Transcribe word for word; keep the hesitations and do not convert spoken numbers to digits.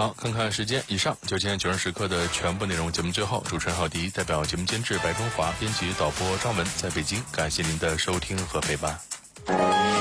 好，看看时间，以上就今天九人时刻的全部内容。节目最后，主持人浩迪代表节目监制白中华、编辑导播张文在北京，感谢您的收听和陪伴。